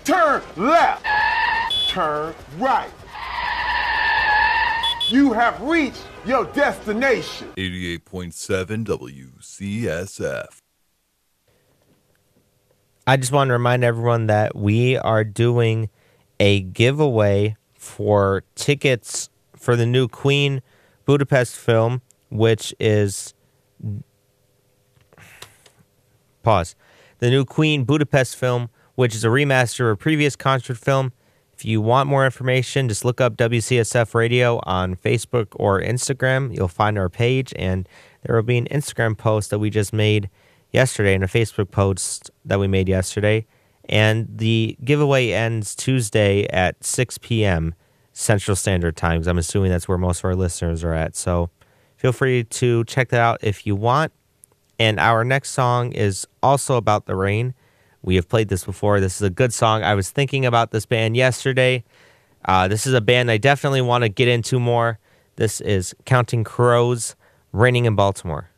Turn left. Turn right. You have reached your destination. 88.7 WCSF. I just want to remind everyone that we are doing a giveaway for tickets for the new Queen Budapest film, which is... Pause. The new Queen Budapest film, which is a remaster of a previous concert film. If you want more information, just look up WCSF Radio on Facebook or Instagram. You'll find our page, and there will be an Instagram post that we just made yesterday and a Facebook post that we made yesterday. And the giveaway ends Tuesday at 6 p.m. Central Standard Time. I'm assuming that's where most of our listeners are at. So feel free to check that out if you want. And our next song is also about the rain. We have played this before. This is a good song. I was thinking about this band yesterday. This is a band I definitely want to get into more. This is Counting Crows, Raining in Baltimore.